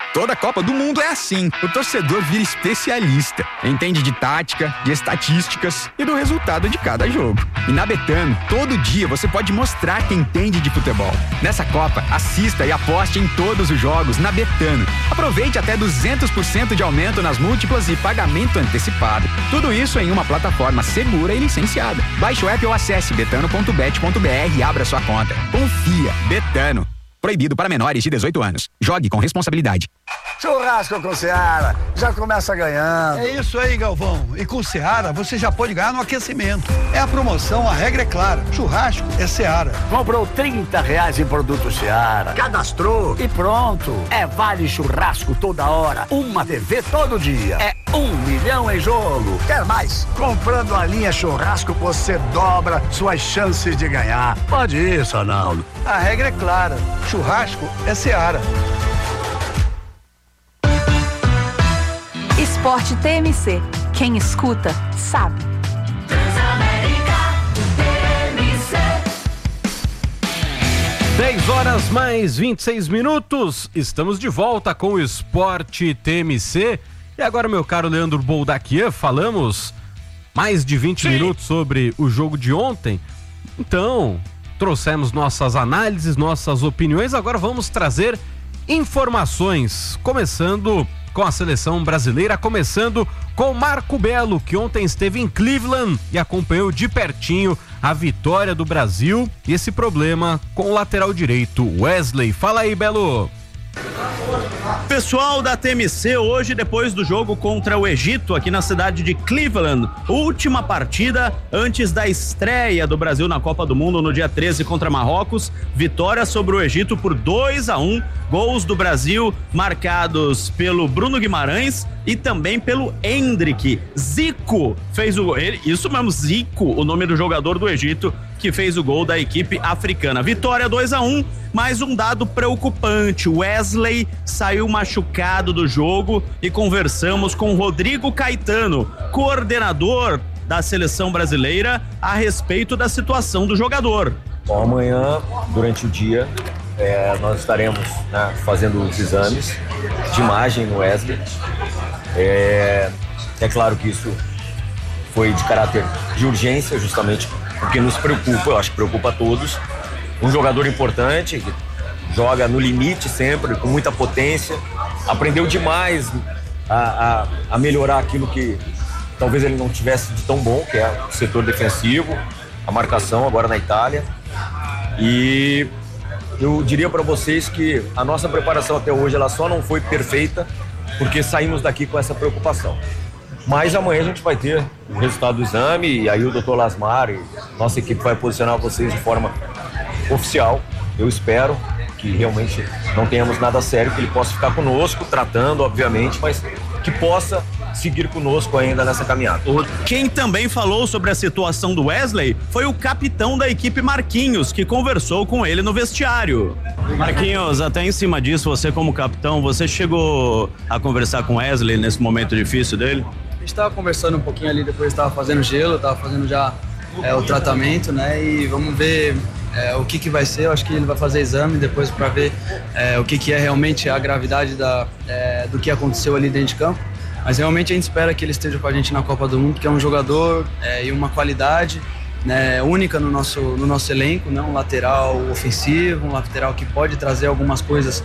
Toda Copa do Mundo é assim. O torcedor vira especialista. Entende de tática, de estatísticas e do resultado de cada jogo. E na Betano, todo dia você pode mostrar que entende de futebol. Nessa Copa, assista e aposte em todos os jogos na Betano. Aproveite até 200% de aumento nas múltiplas e pagamento antecipado. Tudo isso em uma plataforma segura e licenciada. Baixe o app ou acesse betano.bet.br e abra sua conta. Confia. Betano. Proibido para menores de 18 anos. Jogue com responsabilidade. Churrasco com Seara, já começa ganhando. É isso aí, Galvão. E com Seara, você já pode ganhar no aquecimento. É a promoção, a regra é clara. Churrasco é Seara. Comprou R$30 em produto Seara, cadastrou e pronto. É vale churrasco toda hora, uma TV todo dia. É 1 milhão em jogo. Quer mais? Comprando a linha churrasco, você dobra suas chances de ganhar. Pode ir, Sonaldo. A regra é clara. Churrasco é Seara. Esporte TMC. Quem escuta, sabe. Transamérica TMC. 10h mais 26 minutos. Estamos de volta com o Esporte TMC. E agora, meu caro Leandro Boldaquian, falamos mais de 20 minutos sobre o jogo de ontem. Então, trouxemos nossas análises, nossas opiniões. Agora vamos trazer informações, começando com a seleção brasileira, começando com Marco Belo, que ontem esteve em Cleveland e acompanhou de pertinho a vitória do Brasil e esse problema com o lateral direito Wesley. Fala aí, Belo. Pessoal da TMC, hoje depois do jogo contra o Egito aqui na cidade de Cleveland, última partida antes da estreia do Brasil na Copa do Mundo no dia 13 contra Marrocos, vitória sobre o Egito por 2-1, gols do Brasil marcados pelo Bruno Guimarães e também pelo Endrick. Zico fez o gol, isso mesmo, Zico, o nome do jogador do Egito, que fez o gol da equipe africana. Vitória 2-1, mais um dado preocupante, Wesley saiu machucado do jogo e conversamos com Rodrigo Caetano, coordenador da seleção brasileira, a respeito da situação do jogador. Bom, amanhã, durante o dia, nós estaremos fazendo os exames de imagem no Wesley. É claro que isso foi de caráter de urgência, justamente porque nos preocupa, eu acho que preocupa a todos. Um jogador importante, que joga no limite sempre, com muita potência, aprendeu demais a melhorar aquilo que talvez ele não tivesse de tão bom, que é o setor defensivo, a marcação agora na Itália. E eu diria para vocês que a nossa preparação até hoje ela só não foi perfeita porque saímos daqui com essa preocupação. Mas amanhã a gente vai ter o resultado do exame e aí o Dr. Lasmar e nossa equipe vai posicionar vocês de forma oficial. Eu espero que realmente não tenhamos nada sério, que ele possa ficar conosco, tratando, obviamente, mas que possa seguir conosco ainda nessa caminhada. Quem também falou sobre a situação do Wesley foi o capitão da equipe, Marquinhos, que conversou com ele no vestiário. Marquinhos, até em cima disso, você como capitão, você chegou a conversar com o Wesley nesse momento difícil dele? A gente estava conversando um pouquinho ali, depois estava fazendo gelo, estava fazendo já o tratamento, né? E vamos ver o que vai ser. Eu acho que ele vai fazer exame depois para ver o que é realmente a gravidade do que aconteceu ali dentro de campo. Mas realmente a gente espera que ele esteja com a gente na Copa do Mundo, porque é um jogador e uma qualidade, né, única no nosso elenco, né, um lateral ofensivo, um lateral que pode trazer algumas coisas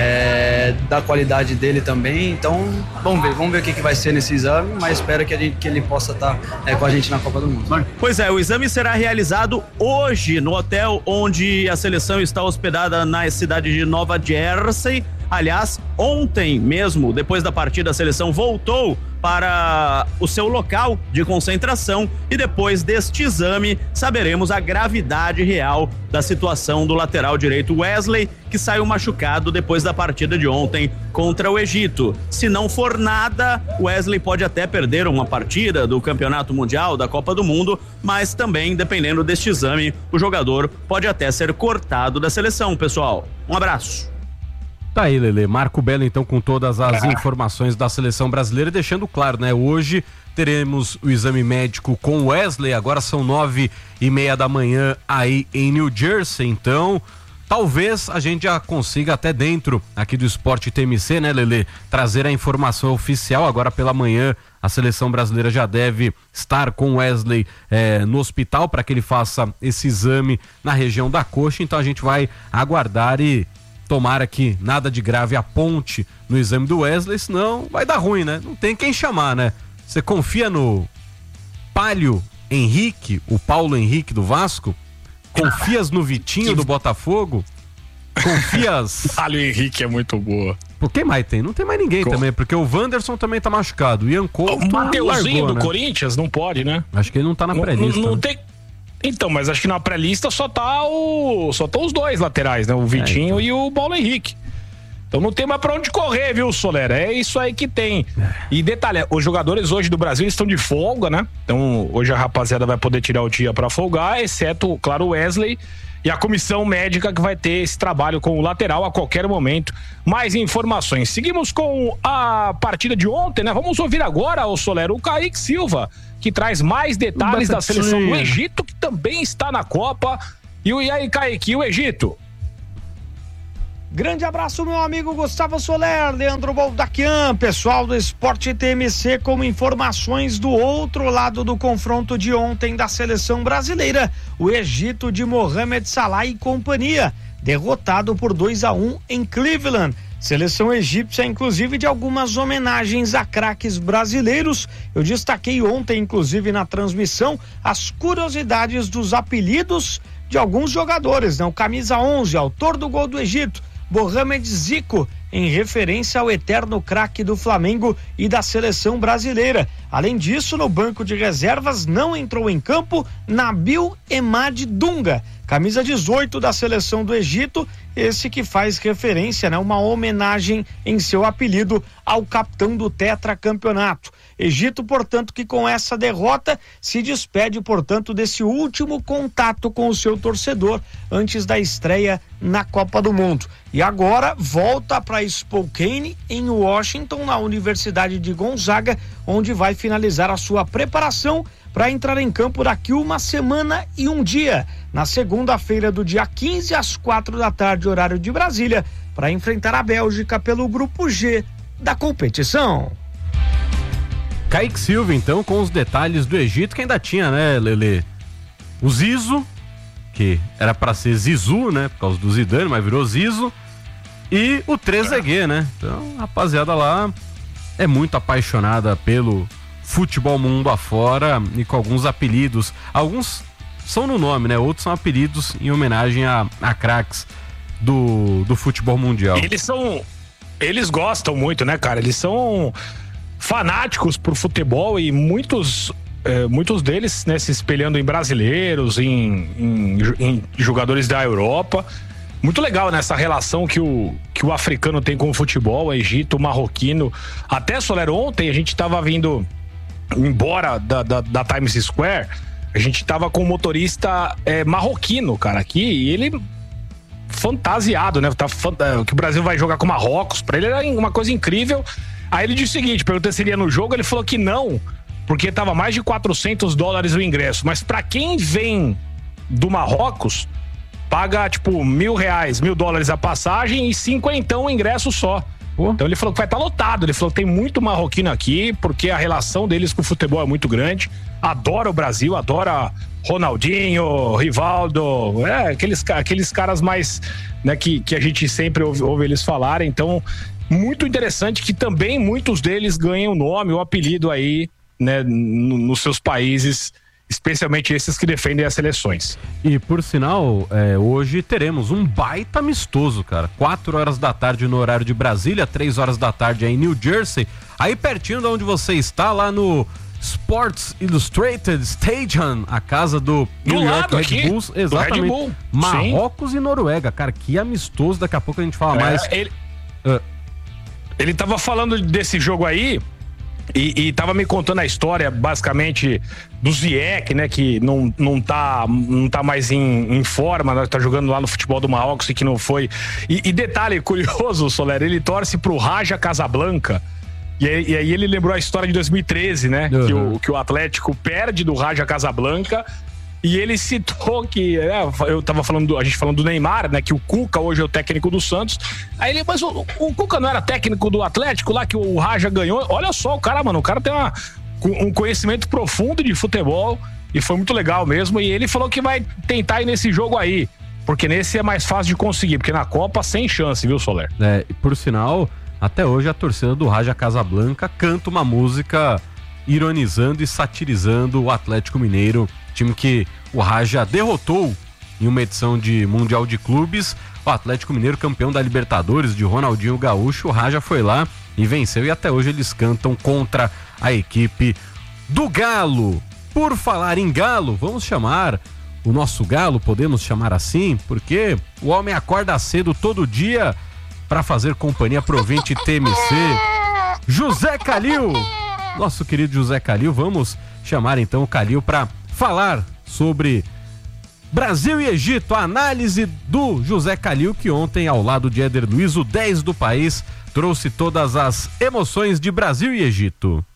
da qualidade dele também. Então vamos ver o que vai ser nesse exame, mas espero que ele possa estar com a gente na Copa do Mundo. Pois é, o exame será realizado hoje no hotel onde a seleção está hospedada na cidade de Nova Jersey. Aliás, ontem mesmo, depois da partida, a seleção voltou para o seu local de concentração e depois deste exame saberemos a gravidade real da situação do lateral direito Wesley, que saiu machucado depois da partida de ontem contra o Egito. Se não for nada, Wesley pode até perder uma partida do Campeonato Mundial, da Copa do Mundo, mas também, dependendo deste exame, o jogador pode até ser cortado da seleção, pessoal. Um abraço. Tá aí, Lelê. Marco Belo, então, com todas as informações da seleção brasileira, deixando claro, né? Hoje teremos o exame médico com Wesley, agora são 9:30 da manhã aí em New Jersey, então talvez a gente já consiga até dentro aqui do Esporte TMC, né, Lelê, trazer a informação oficial. Agora pela manhã a seleção brasileira já deve estar com o Wesley no hospital para que ele faça esse exame na região da coxa. Então a gente vai aguardar e tomara que nada de grave aponte no exame do Wesley, senão vai dar ruim, né? Não tem quem chamar, né? Você confia no Pálio Henrique, o Paulo Henrique do Vasco? Confias no Vitinho do Botafogo? Confias... Pálio Henrique é muito boa. Por que mais tem? Não tem mais ninguém também, porque o Wanderson também tá machucado. O Ian Couto o Mateuzinho largou, do né? Corinthians não pode, né? Acho que ele não tá na pré-lista. Não né? tem... Então, mas acho que na pré-lista só estão os dois laterais, né? O Vitinho e o Paulo Henrique. Então não tem mais pra onde correr, viu, Solera? É isso aí que tem. E detalhe, os jogadores hoje do Brasil estão de folga, né? Então hoje a rapaziada vai poder tirar o dia pra folgar, exceto, claro, o Wesley e a comissão médica que vai ter esse trabalho com o lateral a qualquer momento. Mais informações. Seguimos com a partida de ontem, né? Vamos ouvir agora, o Solera, o Kaique Silva, que traz mais detalhes da seleção do Egito, que também está na Copa. E aí, Kaique, e o Egito? Grande abraço, meu amigo Gustavo Soler, Leandro Boldaquian, pessoal do Esporte TMC, com informações do outro lado do confronto de ontem da seleção brasileira. O Egito de Mohamed Salah e companhia, derrotado por 2-1 em Cleveland. Seleção egípcia, inclusive, de algumas homenagens a craques brasileiros. Eu destaquei ontem, inclusive, na transmissão, as curiosidades dos apelidos de alguns jogadores, né? O camisa 11, autor do gol do Egito, Mohamed Zico, em referência ao eterno craque do Flamengo e da seleção brasileira. Além disso, no banco de reservas não entrou em campo Nabil Emad Dunga, camisa 18 da seleção do Egito, esse que faz referência, né, uma homenagem em seu apelido ao capitão do tetracampeonato. Egito, portanto, que com essa derrota se despede, portanto, desse último contato com o seu torcedor antes da estreia na Copa do Mundo. E agora volta para Spokane, em Washington, na Universidade de Gonzaga, onde vai finalizar a sua preparação para entrar em campo daqui uma semana e um dia, na segunda-feira do dia 15 às 4 da tarde, horário de Brasília, para enfrentar a Bélgica pelo grupo G da competição. Kaique Silva, então, com os detalhes do Egito, que ainda tinha, né, Lelê? O Zizo, que era pra ser Zizu, né, por causa do Zidane, mas virou Zizo, e o Trezeguet, né? Então, a rapaziada lá é muito apaixonada pelo futebol mundo afora e com alguns apelidos. Alguns são no nome, né? Outros são apelidos em homenagem a craques do futebol mundial. Eles gostam muito, né, cara? Eles são fanáticos por futebol e muitos deles, né, se espelhando em brasileiros, em jogadores da Europa. Muito legal nessa relação que o africano tem com o futebol, o Egito, o marroquino. Até, Soler, ontem a gente tava vindo embora da Times Square, a gente tava com um motorista marroquino, cara, aqui, e ele fantasiado, né? Que o Brasil vai jogar com Marrocos, pra ele era uma coisa incrível. Aí ele disse o seguinte, perguntei se ele ia no jogo, ele falou que não, porque tava mais de $400 o ingresso, mas pra quem vem do Marrocos, paga tipo $1.000 a passagem e $50 o ingresso só. Então ele falou que vai estar lotado, ele falou que tem muito marroquino aqui, porque a relação deles com o futebol é muito grande, adora o Brasil, adora Ronaldinho, Rivaldo, aqueles caras mais, né, que a gente sempre ouve eles falarem. Então, muito interessante que também muitos deles ganham o nome, o apelido aí, né, nos seus países, especialmente esses que defendem as seleções. E por sinal, hoje teremos um baita amistoso, cara. 4 horas da tarde no horário de Brasília, 3 horas da tarde aí em New Jersey, aí pertinho de onde você está, lá no Sports Illustrated Stadium, a casa do New York Red Bulls, exatamente. Red Bull. Marrocos e Noruega, cara, que amistoso. Daqui a pouco a gente fala mais. Ele tava falando desse jogo aí e tava me contando a história, basicamente, do Ziyech, né, que não tá mais em forma, né, tá jogando lá no futebol do Marrocos e que não foi. E detalhe curioso, Soler, ele torce pro Raja Casablanca. E aí ele lembrou a história de 2013, né? Uhum. Que o Atlético perde do Raja Casablanca E ele citou que, eu tava falando, a gente falando do Neymar, né? Que o Cuca hoje é o técnico do Santos. Aí ele, mas o Cuca não era técnico do Atlético lá que o Raja ganhou? Olha só, o cara tem um conhecimento profundo de futebol e foi muito legal mesmo. E ele falou que vai tentar ir nesse jogo aí, porque nesse é mais fácil de conseguir, porque na Copa sem chance, viu, Soler? Por sinal, até hoje a torcida do Raja Casablanca canta uma música ironizando e satirizando o Atlético Mineiro, time que o Raja derrotou em uma edição de Mundial de Clubes. O Atlético Mineiro, campeão da Libertadores, de Ronaldinho Gaúcho, o Raja foi lá e venceu, e até hoje eles cantam contra a equipe do Galo. Por falar em Galo, vamos chamar o nosso Galo, podemos chamar assim, porque o homem acorda cedo todo dia para fazer companhia pro ouvinte TMC, José Calil. Nosso querido José Calil, vamos chamar então o Calil para falar sobre Brasil e Egito, a análise do José Calil, que ontem, ao lado de Éder Luiz, o 10 do país, trouxe todas as emoções de Brasil e Egito.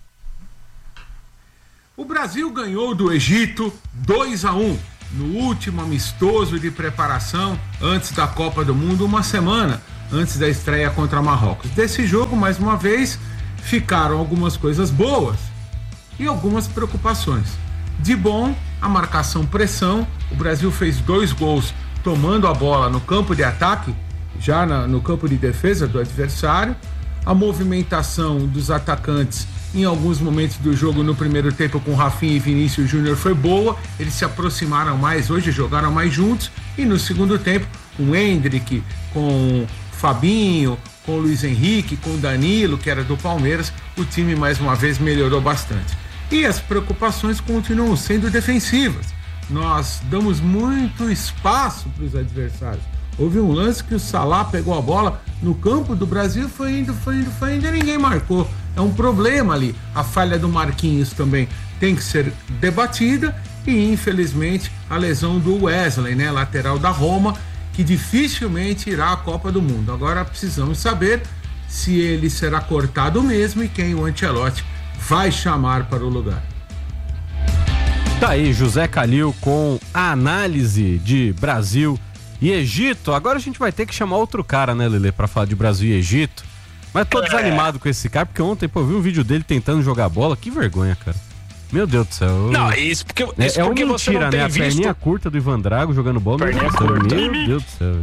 O Brasil ganhou do Egito 2-1 no último amistoso de preparação antes da Copa do Mundo, uma semana antes da estreia contra Marrocos. Desse jogo, mais uma vez, ficaram algumas coisas boas e algumas preocupações. De bom, a marcação-pressão. O Brasil fez 2 gols tomando a bola no campo de ataque, já no campo de defesa do adversário. A movimentação dos atacantes em alguns momentos do jogo no primeiro tempo com Rafinha e Vinícius Júnior foi boa. Eles se aproximaram mais, hoje jogaram mais juntos. E no segundo tempo, com Endrick, com Fabinho, com o Luiz Henrique, com o Danilo, que era do Palmeiras, o time mais uma vez melhorou bastante. E as preocupações continuam sendo defensivas. Nós damos muito espaço para os adversários. Houve um lance que o Salah pegou a bola no campo do Brasil, foi indo e ninguém marcou. É um problema ali. A falha do Marquinhos também tem que ser debatida e, infelizmente, a lesão do Wesley, né, lateral da Roma, que dificilmente irá à Copa do Mundo. Agora precisamos saber se ele será cortado mesmo e quem o Ancelotti vai chamar para o lugar. Tá aí José Calil com a análise de Brasil e Egito. Agora a gente vai ter que chamar outro cara, né, Lelê, pra falar de Brasil e Egito. Mas tô desanimado com esse cara, porque ontem, eu vi um vídeo dele tentando jogar bola. Que vergonha, cara. Meu Deus do céu. Não, isso porque você não tem, né? A perninha curta do Ivan Drago jogando bola. Meu Deus do céu.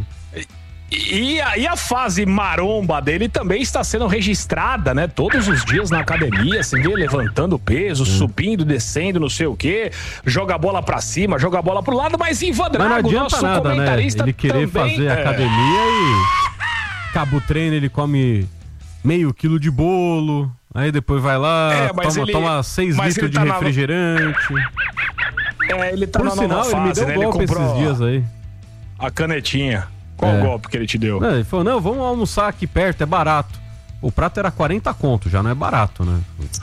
E a fase maromba dele também está sendo registrada, né? Todos os dias na academia, você vê levantando peso, subindo, descendo, não sei o quê, joga a bola pra cima, joga a bola pro lado, mas Ivan Drago, não adianta nosso nada, comentarista, né? Ele querer também fazer academia e acaba o treino, ele come meio quilo de bolo, aí depois vai lá, toma 6 litros de refrigerante. Ele tá na nova fase, ele me deu um golpe esses dias aí. A canetinha. Qual golpe que ele te deu? Ele falou, não, vamos almoçar aqui perto, é barato. O prato era 40 conto, já não é barato, né?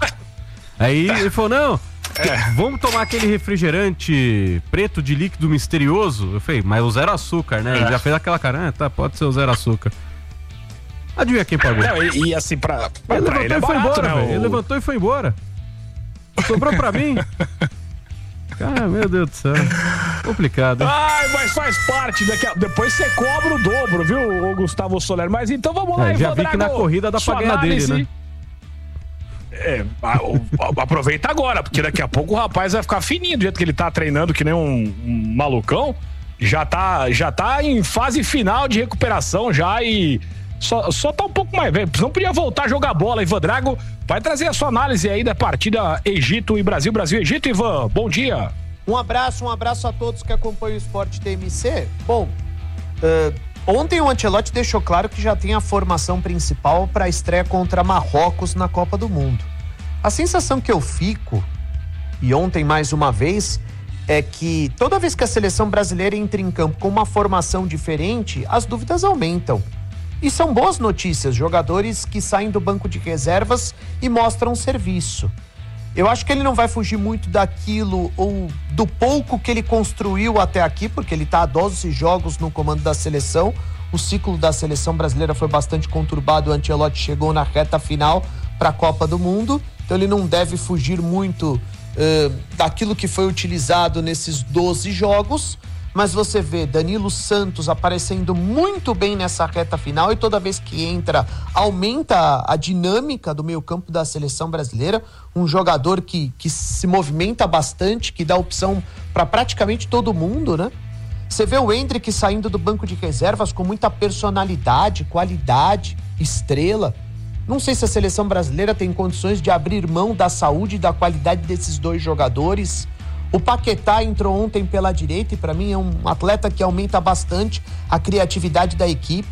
Aí ele falou, não, vamos tomar aquele refrigerante preto de líquido misterioso. Eu falei, mas o zero açúcar, né? Ele já fez aquela cara, tá, pode ser o zero açúcar. Adivinha quem pagou? Não, e assim, ele levantou ele é barato, foi embora, né? Ele levantou e foi embora. Sobrou pra mim. Cara, meu Deus do céu. Complicado. Ai, mas faz parte. Depois você cobra o dobro, viu, Gustavo Soler? Mas então vamos lá, já vi que na corrida dá pra ganhar dele, né? Aproveita agora, porque daqui a pouco o rapaz vai ficar fininho, do jeito que ele tá treinando, que nem um malucão. Já tá em fase final de recuperação já e só tá um pouco mais velho. Não podia voltar a jogar bola. Ivan Drago vai trazer a sua análise aí da partida Egito e Brasil. Brasil e Egito, Ivan, bom dia. Um abraço a todos que acompanham o Esporte TMC. Bom, ontem o Ancelotti deixou claro que já tem a formação principal para a estreia contra Marrocos na Copa do Mundo. A sensação que eu fico, e ontem mais uma vez, é que toda vez que a seleção brasileira entra em campo com uma formação diferente, as dúvidas aumentam. E são boas notícias, jogadores que saem do banco de reservas e mostram serviço. Eu acho que ele não vai fugir muito daquilo ou do pouco que ele construiu até aqui, porque ele está há 12 jogos no comando da seleção. O ciclo da seleção brasileira foi bastante conturbado, o Ancelotti chegou na reta final para a Copa do Mundo, então ele não deve fugir muito daquilo que foi utilizado nesses 12 jogos, mas você vê Danilo Santos aparecendo muito bem nessa reta final e toda vez que entra, aumenta a dinâmica do meio-campo da seleção brasileira. Um jogador que se movimenta bastante, que dá opção para praticamente todo mundo, né? Você vê o Endrick saindo do banco de reservas com muita personalidade, qualidade, estrela. Não sei se a seleção brasileira tem condições de abrir mão da saúde e da qualidade desses dois jogadores. O Paquetá entrou ontem pela direita e para mim é um atleta que aumenta bastante a criatividade da equipe.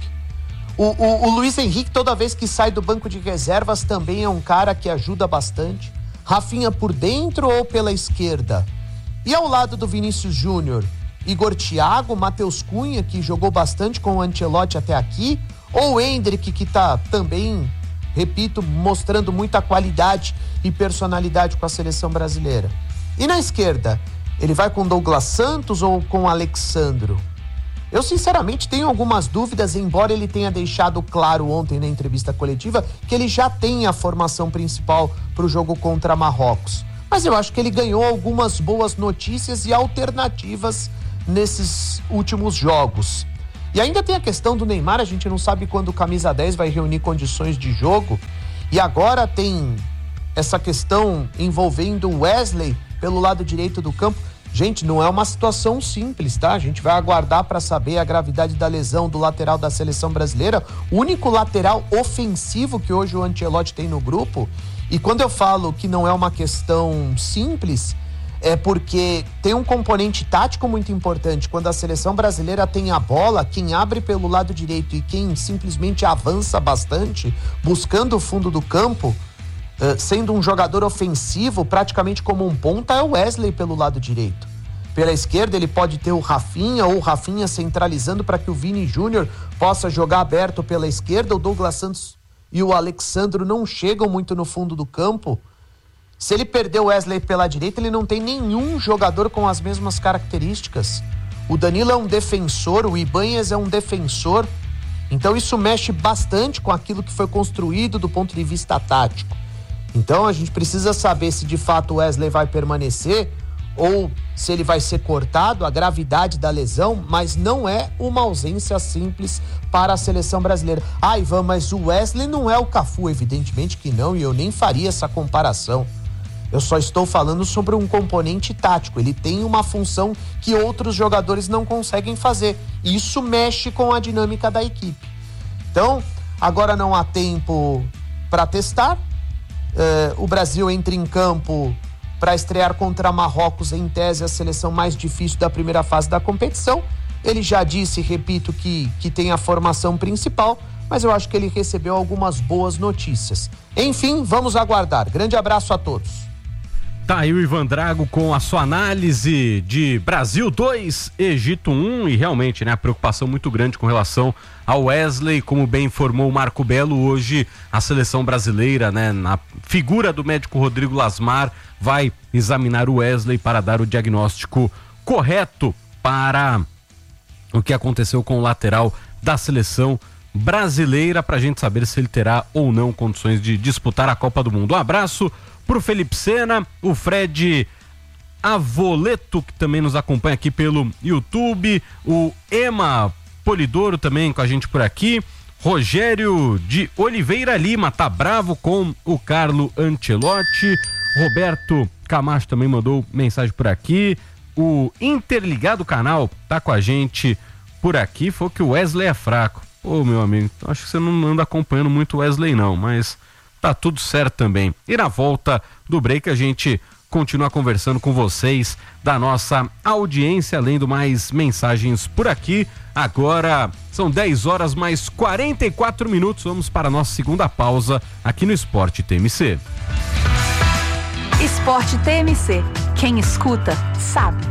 O Luiz Henrique, toda vez que sai do banco de reservas, também é um cara que ajuda bastante. Rafinha por dentro ou pela esquerda? E ao lado do Vinícius Júnior, Igor Thiago, Matheus Cunha, que jogou bastante com o Ancelotti até aqui, ou o Endrick, que tá também, repito, mostrando muita qualidade e personalidade com a seleção brasileira? E na esquerda, ele vai com Douglas Santos ou com Alexandro? Eu sinceramente tenho algumas dúvidas, embora ele tenha deixado claro ontem na entrevista coletiva que ele já tem a formação principal para o jogo contra Marrocos. Mas eu acho que ele ganhou algumas boas notícias e alternativas nesses últimos jogos. E ainda tem a questão do Neymar, a gente não sabe quando o camisa 10 vai reunir condições de jogo. E agora tem essa questão envolvendo o Wesley pelo lado direito do campo. Gente, não é uma situação simples, tá? A gente vai aguardar para saber a gravidade da lesão do lateral da seleção brasileira, o único lateral ofensivo que hoje o Ancelotti tem no grupo. E quando eu falo que não é uma questão simples, é porque tem um componente tático muito importante. Quando a seleção brasileira tem a bola, quem abre pelo lado direito e quem simplesmente avança bastante, buscando o fundo do campo, sendo um jogador ofensivo, praticamente como um ponta, é o Wesley pelo lado direito. Pela esquerda ele pode ter o Rafinha, ou o Rafinha centralizando para que o Vini Júnior possa jogar aberto pela esquerda. O Douglas Santos e o Alexandro não chegam muito no fundo do campo. Se ele perder o Wesley pela direita, ele não tem nenhum jogador com as mesmas características. O Danilo é um defensor, o Ibanez é um defensor. Então isso mexe bastante com aquilo que foi construído do ponto de vista tático. Então a gente precisa saber se de fato o Wesley vai permanecer ou se ele vai ser cortado, a gravidade da lesão, mas não é uma ausência simples para a seleção brasileira. Ah, Ivan, mas o Wesley não é o Cafu, evidentemente que não, e eu nem faria essa comparação. Eu só estou falando sobre um componente tático, ele tem uma função que outros jogadores não conseguem fazer. Isso mexe com a dinâmica da equipe. Então, agora não há tempo para testar. O Brasil entra em campo para estrear contra Marrocos, em tese a seleção mais difícil da primeira fase da competição. Ele já disse, repito, que tem a formação principal, mas eu acho que ele recebeu algumas boas notícias. Enfim, vamos aguardar. Grande abraço a todos. Tá aí o Ivan Drago com a sua análise de Brasil 2, Egito 1, e realmente, né, a preocupação muito grande com relação ao Wesley, como bem informou o Marco Belo. Hoje a seleção brasileira, né, na figura do médico Rodrigo Lasmar, vai examinar o Wesley para dar o diagnóstico correto para o que aconteceu com o lateral da seleção brasileira, para a gente saber se ele terá ou não condições de disputar a Copa do Mundo. Um abraço pro Felipe Sena, o Fred Avoleto, que também nos acompanha aqui pelo YouTube, o Ema Polidoro também com a gente por aqui, Rogério de Oliveira Lima, tá bravo com o Carlo Ancelotti, Roberto Camacho também mandou mensagem por aqui, o Interligado Canal tá com a gente por aqui, falou que o Wesley é fraco. Ô, meu amigo, acho que você não anda acompanhando muito o Wesley não, mas tá tudo certo também. E na volta do break a gente continua conversando com vocês da nossa audiência, lendo mais mensagens por aqui. Agora são 10 horas mais 44 minutos. Vamos para a nossa segunda pausa aqui no Esporte TMC. Esporte TMC. Quem escuta, sabe.